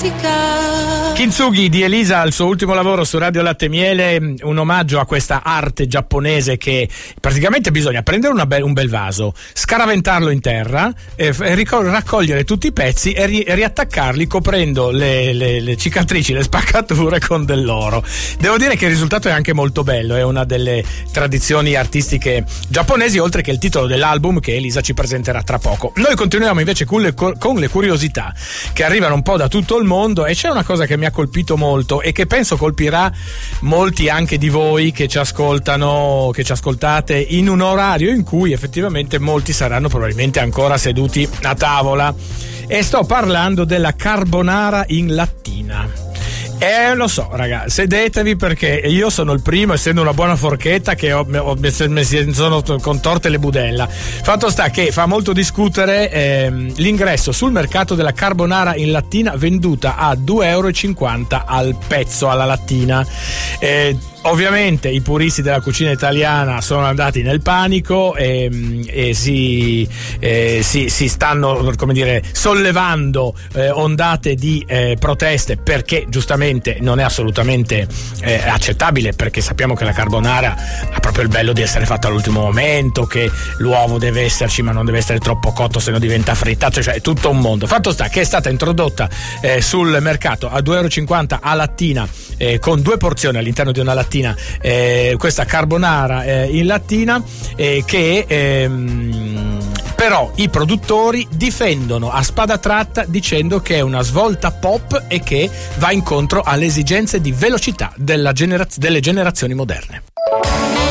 Kintsugi di Elisa, al suo ultimo lavoro su Radio Latte Miele, un omaggio a questa arte giapponese che praticamente bisogna prendere un bel vaso, scaraventarlo in terra, raccogliere tutti i pezzi e riattaccarli coprendo le cicatrici, le spaccature con dell'oro. Devo dire che il risultato è anche molto bello, è una delle tradizioni artistiche giapponesi, oltre che il titolo dell'album che Elisa ci presenterà tra poco. Noi continuiamo invece con le curiosità che arrivano un po' da tutto il mondo, e c'è una cosa che mi ha colpito molto e che penso colpirà molti anche di voi che ci ascoltano, che ci ascoltate in un orario in cui effettivamente molti saranno probabilmente ancora seduti a tavola, e sto parlando della carbonara in lattina. Lo so, raga, sedetevi, perché io sono il primo, essendo una buona forchetta, che mi sono contorte le budella. Fatto sta che fa molto discutere l'ingresso sul mercato della carbonara in lattina, venduta a 2,50 euro al pezzo, alla lattina. Ovviamente i puristi della cucina italiana sono andati nel panico e si stanno, come dire, sollevando ondate di proteste, perché giustamente non è assolutamente accettabile, perché sappiamo che la carbonara ha proprio il bello di essere fatta all'ultimo momento, che l'uovo deve esserci ma non deve essere troppo cotto, se no diventa frittato, cioè è tutto un mondo. Fatto sta che è stata introdotta sul mercato a 2,50 euro a lattina, con 2 porzioni all'interno di una lattina, questa carbonara in lattina, che però i produttori difendono a spada tratta, dicendo che è una svolta pop e che va incontro alle esigenze di velocità delle generazioni moderne.